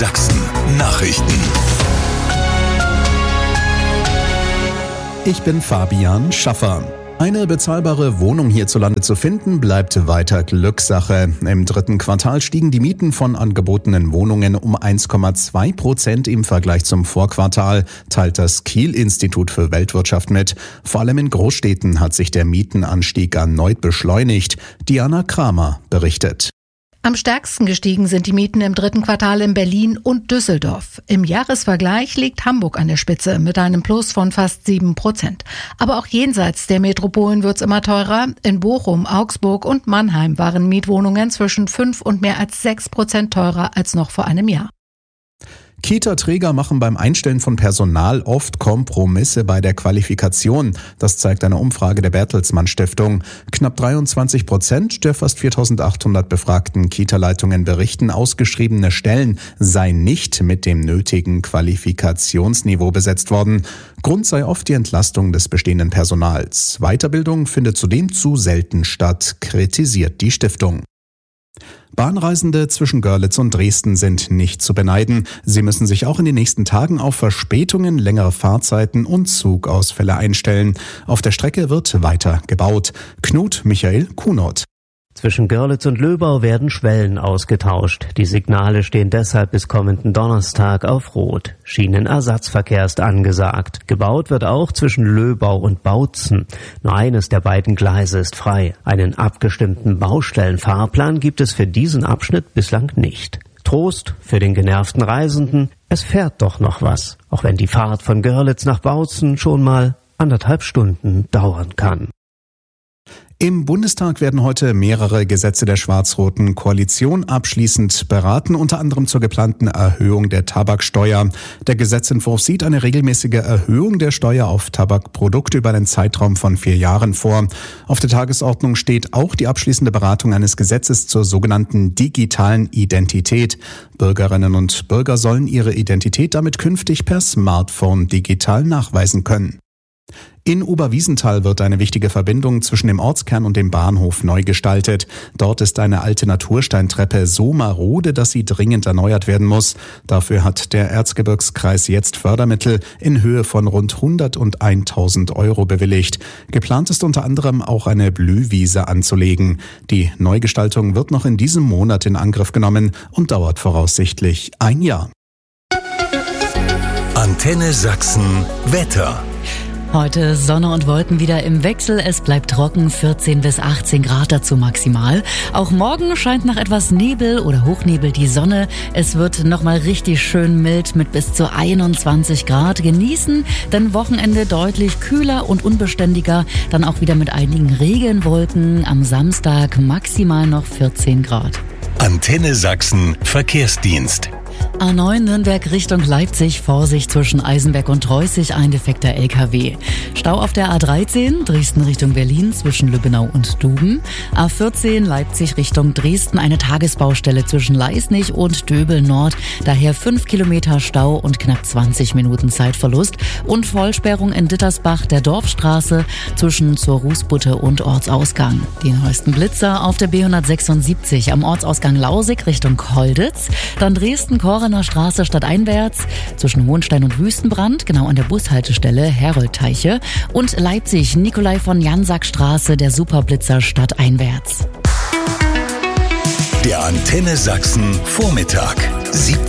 Sachsen Nachrichten. Ich bin Fabian Schaffer. Eine bezahlbare Wohnung hierzulande zu finden, bleibt weiter Glückssache. Im dritten Quartal stiegen die Mieten von angebotenen Wohnungen um 1,2% im Vergleich zum Vorquartal, teilt das Kiel-Institut für Weltwirtschaft mit. Vor allem in Großstädten hat sich der Mietenanstieg erneut beschleunigt. Diana Kramer berichtet. Am stärksten gestiegen sind die Mieten im dritten Quartal in Berlin und Düsseldorf. Im Jahresvergleich liegt Hamburg an der Spitze mit einem Plus von fast 7%. Aber auch jenseits der Metropolen wird's immer teurer. In Bochum, Augsburg und Mannheim waren Mietwohnungen zwischen 5 und mehr als 6% teurer als noch vor einem Jahr. Kita-Träger machen beim Einstellen von Personal oft Kompromisse bei der Qualifikation. Das zeigt eine Umfrage der Bertelsmann Stiftung. Knapp 23% der fast 4.800 befragten Kita-Leitungen berichten, ausgeschriebene Stellen seien nicht mit dem nötigen Qualifikationsniveau besetzt worden. Grund sei oft die Entlastung des bestehenden Personals. Weiterbildung findet zudem zu selten statt, kritisiert die Stiftung. Bahnreisende zwischen Görlitz und Dresden sind nicht zu beneiden. Sie müssen sich auch in den nächsten Tagen auf Verspätungen, längere Fahrzeiten und Zugausfälle einstellen. Auf der Strecke wird weiter gebaut. Knut Michael Kuhnert. Zwischen Görlitz und Löbau werden Schwellen ausgetauscht. Die Signale stehen deshalb bis kommenden Donnerstag auf Rot. Schienenersatzverkehr ist angesagt. Gebaut wird auch zwischen Löbau und Bautzen. Nur eines der beiden Gleise ist frei. Einen abgestimmten Baustellenfahrplan gibt es für diesen Abschnitt bislang nicht. Trost für den genervten Reisenden, es fährt doch noch was, auch wenn die Fahrt von Görlitz nach Bautzen schon mal 1,5 Stunden dauern kann. Im Bundestag werden heute mehrere Gesetze der schwarz-roten Koalition abschließend beraten, unter anderem zur geplanten Erhöhung der Tabaksteuer. Der Gesetzentwurf sieht eine regelmäßige Erhöhung der Steuer auf Tabakprodukte über einen Zeitraum von 4 Jahren vor. Auf der Tagesordnung steht auch die abschließende Beratung eines Gesetzes zur sogenannten digitalen Identität. Bürgerinnen und Bürger sollen ihre Identität damit künftig per Smartphone digital nachweisen können. In Oberwiesenthal wird eine wichtige Verbindung zwischen dem Ortskern und dem Bahnhof neu gestaltet. Dort ist eine alte Natursteintreppe so marode, dass sie dringend erneuert werden muss. Dafür hat der Erzgebirgskreis jetzt Fördermittel in Höhe von rund 101.000 Euro bewilligt. Geplant ist unter anderem auch eine Blühwiese anzulegen. Die Neugestaltung wird noch in diesem Monat in Angriff genommen und dauert voraussichtlich 1 Jahr. Antenne Sachsen Wetter. Heute Sonne und Wolken wieder im Wechsel. Es bleibt trocken, 14 bis 18 Grad dazu maximal. Auch morgen scheint nach etwas Nebel oder Hochnebel die Sonne. Es wird nochmal richtig schön mild mit bis zu 21 Grad. Genießen, dann Wochenende deutlich kühler und unbeständiger. Dann auch wieder mit einigen Regenwolken. Am Samstag maximal noch 14 Grad. Antenne Sachsen Verkehrsdienst. A9 Nürnberg Richtung Leipzig, Vorsicht zwischen Eisenberg und Treußig, ein defekter LKW. Stau auf der A13, Dresden Richtung Berlin zwischen Lübbenau und Duben. A14 Leipzig Richtung Dresden, eine Tagesbaustelle zwischen Leisnig und Döbel Nord. Daher 5 Kilometer Stau und knapp 20 Minuten Zeitverlust. Und Vollsperrung in Dittersbach der Dorfstraße zwischen zur Rußbutte und Ortsausgang. Die neuesten Blitzer auf der B176 am Ortsausgang Lausig Richtung Kolditz. Dann Dresden-Korener Straße stadteinwärts zwischen Hohenstein und Wüstenbrand, genau an der Bushaltestelle Heroldteiche. Und Leipzig, Nikolai von Jansack Straße, der Superblitzer stadteinwärts. Der Antenne Sachsen Vormittag, 17